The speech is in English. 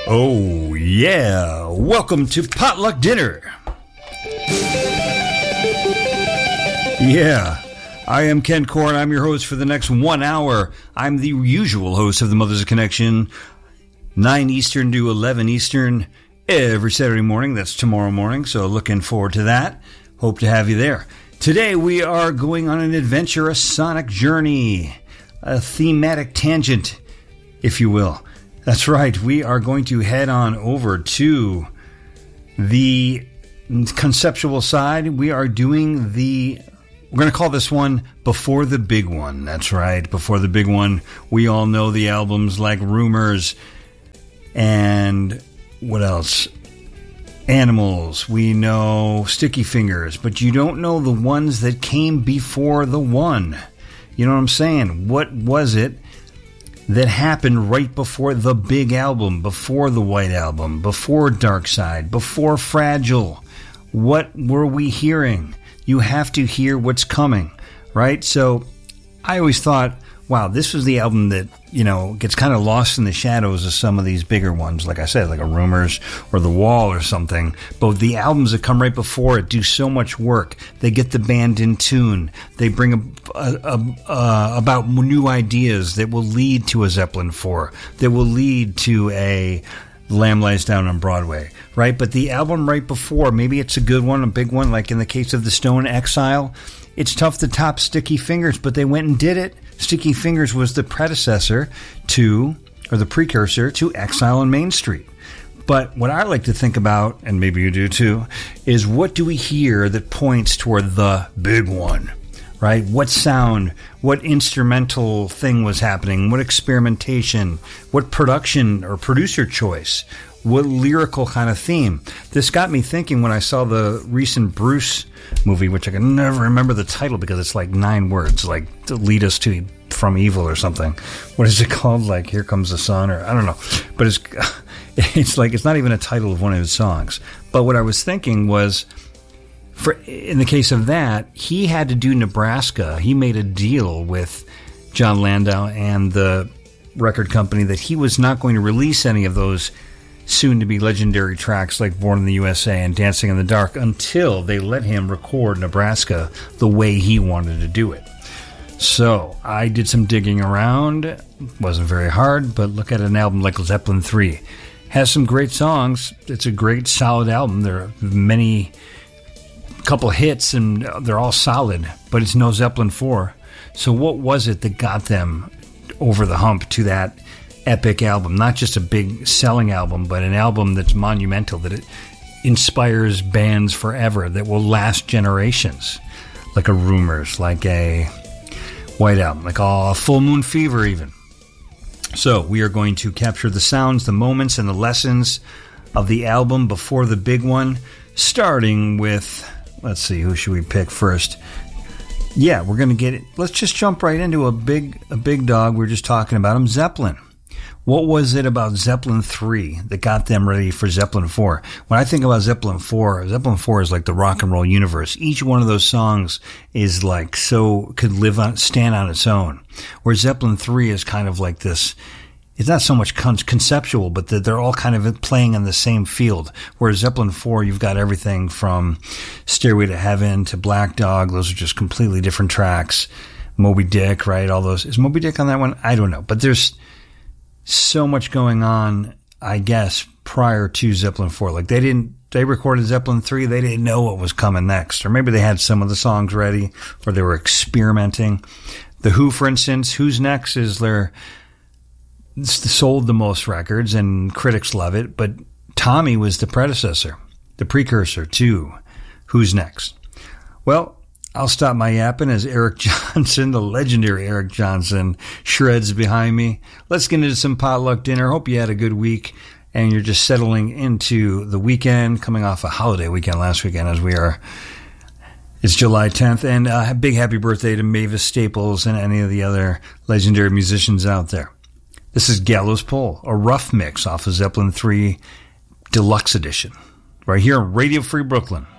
Oh, yeah. Welcome to Potluck Dinner. Yeah. I am Ken Korn. I'm your host for the next 1 hour. I'm the usual host of the Mothers of Connection, 9 Eastern to 11 Eastern, every Saturday morning. That's tomorrow morning, so looking forward to that. Hope to have you there. Today we are going on an adventure, a sonic journey, a thematic tangent, if you will. That's right, we are going to head on over to the conceptual side. We are doing we're going to call this one Before the Big One. That's right, Before the Big One. We all know the albums like Rumors and what else? Animals. We know Sticky Fingers, but you don't know the ones that came before the one. You know what I'm saying? What was it that happened right before the big album, before the White Album, before Dark Side, before Fragile? What were we hearing? You have to hear what's coming, right? So I always thought, wow, this was the album that, gets kind of lost in the shadows of some of these bigger ones. Like I said, like a Rumors or The Wall or something. But the albums that come right before it do so much work. They get the band in tune. They bring about new ideas that will lead to a Zeppelin 4, that will lead to a Lamb Lies Down on Broadway, right? But the album right before, maybe it's a good one, a big one, like in the case of the Stone Exile. It's tough to top Sticky Fingers, but they went and did it. Sticky Fingers was the precursor to Exile on Main Street. But what I like to think about, and maybe you do too, is what do we hear that points toward the big one, right? What sound, what instrumental thing was happening, what experimentation, what production or producer choice, what lyrical kind of theme. This got me thinking when I saw the recent Bruce movie, which I can never remember the title because it's like 9 words, like to lead us to From Evil or something. What is it called? Like Here Comes the Sun, or I don't know. But it's like, it's not even a title of one of his songs. But what I was thinking was, in the case of that, he had to do Nebraska. He made a deal with John Landau and the record company that he was not going to release any of those soon-to-be legendary tracks like Born in the USA and Dancing in the Dark until they let him record Nebraska the way he wanted to do it. So I did some digging around. Wasn't very hard, but look at an album like Zeppelin 3. Has some great songs. It's a great, solid album. There are couple hits, and they're all solid, but it's no Zeppelin 4. So what was it that got them over the hump to that epic album? Not just a big selling album, but an album that's monumental, that it inspires bands forever, that will last generations, like a Rumors, like a White Album, like a Full Moon Fever even. So we are going to capture the sounds, the moments, and the lessons of the album Before the Big One, starting with, let's see, who should we pick first? Yeah, we're going to get it. Let's just jump right into a big dog. We're just talking about him, Zeppelin. What was it about Zeppelin 3 that got them ready for Zeppelin 4? When I think about Zeppelin 4 is like the rock and roll universe. Each one of those songs is like could stand on its own. Where Zeppelin 3 is kind of like this. It's not so much conceptual, but they're all kind of playing in the same field. Whereas Zeppelin 4, you've got everything from Stairway to Heaven to Black Dog. Those are just completely different tracks. Moby Dick, right? All those. Is Moby Dick on that one? I don't know. But there's so much going on, I guess, prior to Zeppelin 4. Like they recorded Zeppelin 3, they didn't know what was coming next. Or maybe they had some of the songs ready, or they were experimenting. The Who, for instance, Who's Next is sold the most records and critics love it, but Tommy was the precursor to Who's Next. Well, I'll stop my yapping as Eric Johnson, the legendary Eric Johnson, shreds behind me. Let's get into some potluck dinner. Hope you had a good week and you're just settling into the weekend, coming off a holiday weekend last weekend as we are. It's July 10th, and a big happy birthday to Mavis Staples and any of the other legendary musicians out there. This is Gallows Pole, a rough mix off of Zeppelin 3 Deluxe Edition, right here on Radio Free Brooklyn.